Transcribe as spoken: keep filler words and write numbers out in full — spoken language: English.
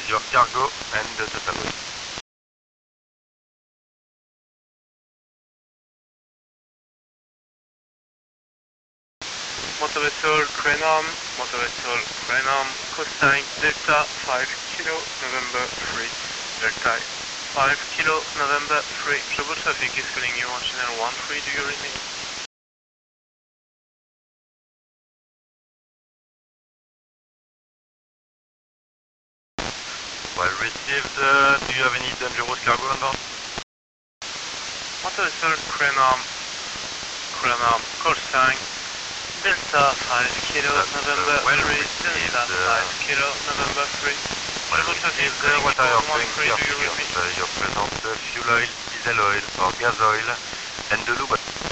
your cargo and the total weight. Motor vessel Crenham, motor vessel Crenham, cosine Delta five kilo November three, Delta five kilo November three. Trouble traffic is calling you on channel one three, do you read me? Well received, uh, do you have any dangerous cargo on board? Motor vessel Crenham, Crenham, cosine Delta five kilo That's, November uh, well three, received, Delta uh, five kilo November three. Well Trouble traffic is received, uh, calling what you are your on one flying three, do you gears? read me? Uh, your present uh, fuel oil, diesel oil or gas oil and the lube.